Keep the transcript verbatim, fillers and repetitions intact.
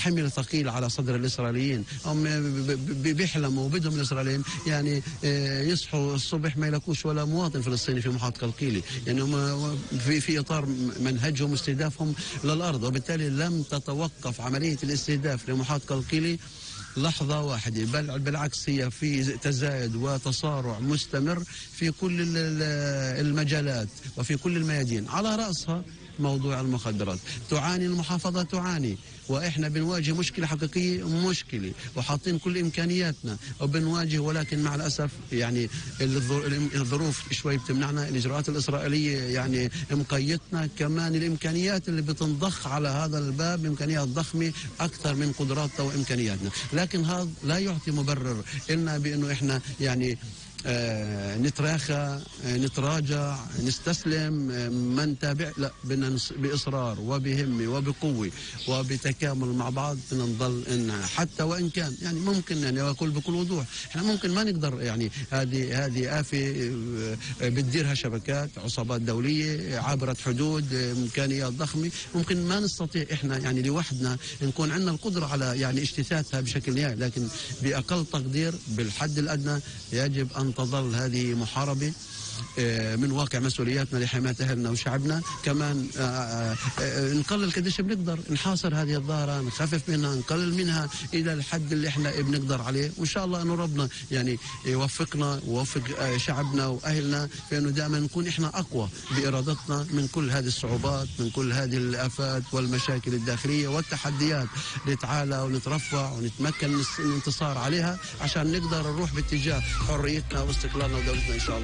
حمل ثقيل على صدر الإسرائيليين. هم بيحلموا وبدهم الإسرائيليين يعني يصحوا الصبح ما يلاقوش ولا مواطن فلسطيني في محاط قلقيلي، يعني هم في في إطار منهجهم استهدافهم للأرض، وبالتالي لم تتوقف عملية الاستهداف لمحاط قلقيلي لحظة واحدة، بل بالعكس هي في تزايد وتصارع مستمر في كل المجالات وفي كل الميادين، على رأسها موضوع المخدرات. تعاني المحافظة، تعاني، وإحنا بنواجه مشكلة حقيقية، مشكلة وحاطين كل إمكانياتنا وبنواجه، ولكن مع الأسف يعني الظروف شوي بتمنعنا، الإجراءات الإسرائيلية يعني مقيدتنا، كمان الإمكانيات اللي بتنضخ على هذا الباب إمكانيات ضخمة أكثر من قدراتنا وإمكانياتنا، لكن هذا لا يعطي مبرر إلنا بأنه إحنا يعني آه نتراخى، آه نتراجع، نستسلم، آه ما نتابع، لا، بدنا بإصرار وبهمة وبقوة وبتكامل مع بعض بدنا نضل إن حتى وإن كان يعني ممكن يعني أقول بكل وضوح إحنا ممكن ما نقدر، يعني هذه هذه آفة آه بتديرها شبكات عصابات دولية عابرة حدود، آه إمكانيات ضخمة، ممكن ما نستطيع إحنا يعني لوحدنا نكون عندنا القدرة على يعني اجتثاثها بشكل نهائي، لكن بأقل تقدير بالحد الأدنى يجب أن تظل هذه محاربة من واقع مسؤولياتنا لحماية أهلنا وشعبنا. كمان نقلل قديش بنقدر، نحاصر هذه الظاهرة، نخفف منها، نقلل منها إلى الحد اللي احنا بنقدر عليه، وإن شاء الله أنه ربنا يعني يوفقنا ويوفق شعبنا وأهلنا في أنه دائما نكون احنا أقوى بإرادتنا من كل هذه الصعوبات، من كل هذه الآفات والمشاكل الداخلية والتحديات، نتعالى ونترفع ونتمكن من الانتصار عليها عشان نقدر نروح باتجاه حريتنا واستقلالنا ودولتنا إن شاء الله.